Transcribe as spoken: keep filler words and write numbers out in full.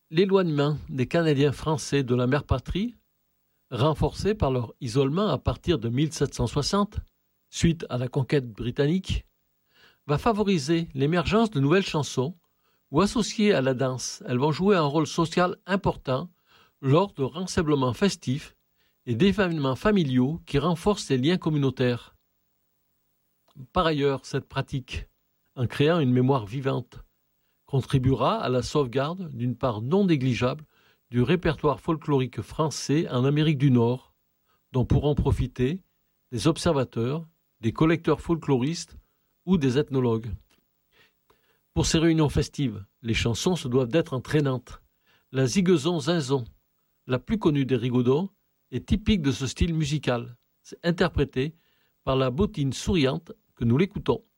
L'éloignement des Canadiens français de la mère patrie, renforcé par leur isolement à partir de mille sept cent soixante, suite à la conquête britannique, va favoriser l'émergence de nouvelles chansons ou associées à la danse. Elles vont jouer un rôle social important lors de rassemblements festifs et d'événements familiaux qui renforcent les liens communautaires. Par ailleurs, cette pratique, en créant une mémoire vivante, contribuera à la sauvegarde d'une part non négligeable du répertoire folklorique français en Amérique du Nord, dont pourront profiter des observateurs, des collecteurs folkloristes ou des ethnologues. Pour ces réunions festives, les chansons se doivent d'être entraînantes. La zigazon-zinzon, la plus connue des rigaudons, est typique de ce style musical. C'est interprété par la bottine souriante que nous l'écoutons.